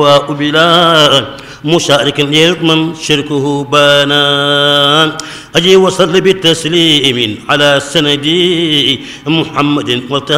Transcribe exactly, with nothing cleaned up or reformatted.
وأبلا مشارك يضمن شركه بانا أجي وصل بالتسليم على سندي محمد